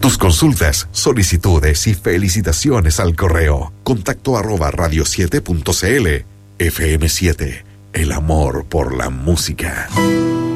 Tus consultas, solicitudes y felicitaciones al correo contacto@radio7.cl. FM7, el amor por la música.